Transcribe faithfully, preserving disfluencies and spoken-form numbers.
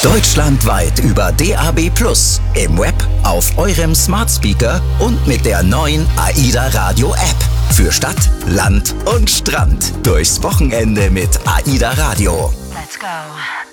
Deutschlandweit über D A B plus, im Web, auf eurem Smart Speaker und mit der neuen AIDA Radio App. Für Stadt, Land und Strand. Durchs Wochenende mit AIDA Radio. Let's go.